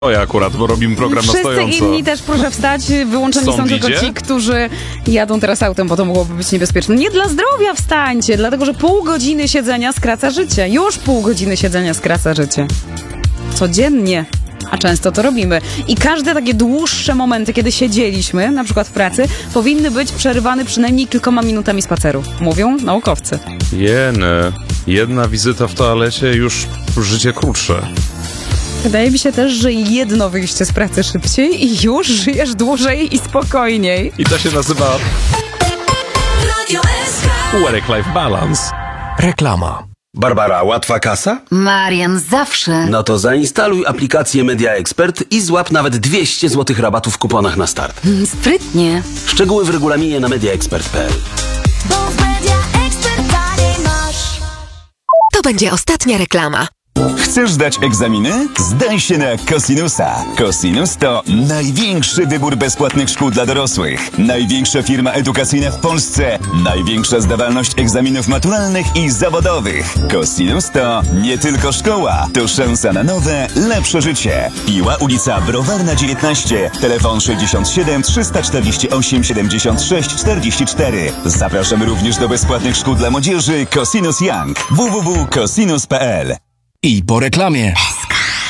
Ja akurat, bo robimy program na stojąco. Wszyscy inni też proszę wstać, wyłączeni są tylko ci, którzy jadą teraz autem, bo to mogłoby być niebezpieczne. Nie dla zdrowia wstańcie, dlatego że pół godziny siedzenia skraca życie. Już pół godziny siedzenia skraca życie. Codziennie. A często to robimy. I każde takie dłuższe momenty, kiedy siedzieliśmy, na przykład w pracy, powinny być przerywane przynajmniej kilkoma minutami spaceru. Mówią naukowcy. Jedna wizyta w toalecie, już życie krótsze. Wydaje mi się też, że jedno wyjście z pracy szybciej i już żyjesz dłużej i spokojniej. I to się nazywa Work-Life Balance. Reklama. Barbara, łatwa kasa? Marian, zawsze. No to zainstaluj aplikację Media Expert i złap nawet 200 zł rabatu w kuponach na start. Sprytnie. Szczegóły w regulaminie na mediaexpert.pl. To będzie ostatnia reklama. Chcesz zdać egzaminy? Zdaj się na Cosinusa. Cosinus to największy wybór bezpłatnych szkół dla dorosłych. Największa firma edukacyjna w Polsce. Największa zdawalność egzaminów maturalnych i zawodowych. Cosinus to nie tylko szkoła, to szansa na nowe, lepsze życie. Piła, ulica Browarna 19. Telefon 67 348 76 44. Zapraszamy również do bezpłatnych szkół dla młodzieży Cosinus Young. www.cosinus.pl. I po reklamie.